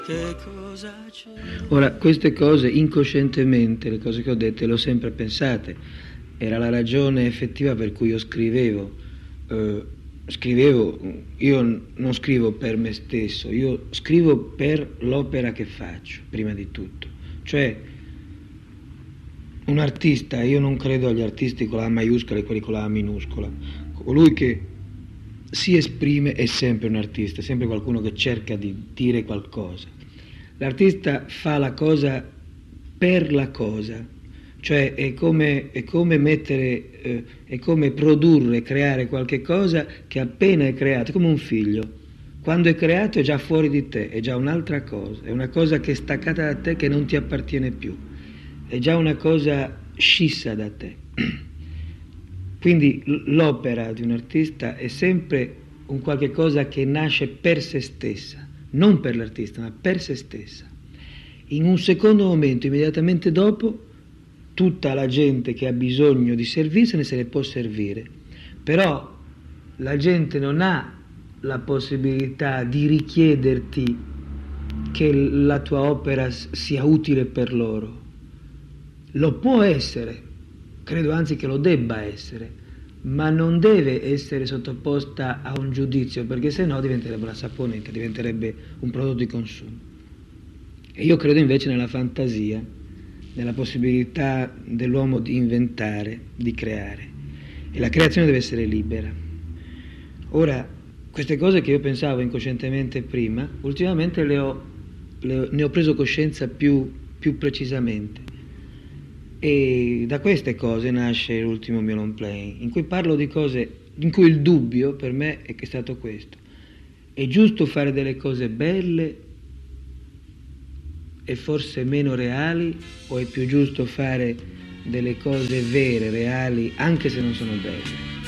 Ora, queste cose incoscientemente, le cose che ho dette, le ho sempre pensate. Era la ragione effettiva per cui io scrivevo. Io non scrivo per me stesso, io scrivo per l'opera che faccio, prima di tutto. Cioè, un artista, io non credo agli artisti con la A maiuscola e quelli con la A minuscola. Colui che si esprime è sempre un artista, è sempre qualcuno che cerca di dire qualcosa. L'artista fa la cosa per la cosa, cioè è come produrre, creare qualche cosa che appena è creato, è come un figlio. Quando è creato è già fuori di te, è già un'altra cosa, è una cosa che è staccata da te, che non ti appartiene più, è già una cosa scissa da te. Quindi l'opera di un artista è sempre un qualche cosa che nasce per se stessa, non per l'artista, ma per se stessa. In un secondo momento, immediatamente dopo, tutta la gente che ha bisogno di servirsene se ne può servire, però la gente non ha la possibilità di richiederti che la tua opera sia utile per loro. Lo può essere, credo anzi che lo debba essere, ma non deve essere sottoposta a un giudizio, perché sennò diventerebbe una saponetta, diventerebbe un prodotto di consumo. E io credo invece nella fantasia, nella possibilità dell'uomo di inventare, di creare. E la creazione deve essere libera. Ora, queste cose che io pensavo incoscientemente prima, ultimamente ne ho preso coscienza più precisamente. E da queste cose nasce l'ultimo mio long play, in cui parlo di cose in cui il dubbio per me è che è stato questo. È giusto fare delle cose belle e forse meno reali, o è più giusto fare delle cose vere, reali, anche se non sono belle?